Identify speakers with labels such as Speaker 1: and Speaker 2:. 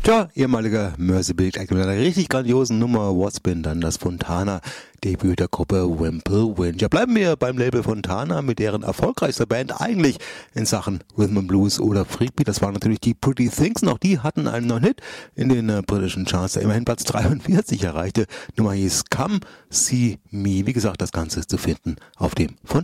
Speaker 1: Tja, ehemaliger Merseybeat Act mit einer richtig grandiosen Nummer What's Been, dann das Fontana-Debüt der Gruppe Wimple Wind. Ja, bleiben wir beim Label Fontana mit deren erfolgreichster Band eigentlich in Sachen Rhythm and Blues oder Freakbeat. Das waren natürlich die Pretty Things, und auch die hatten einen neuen Hit in den britischen Charts, der immerhin Platz 43 erreichte. Nummer hieß Come See Me. Wie gesagt, das Ganze ist zu finden auf dem Fontana.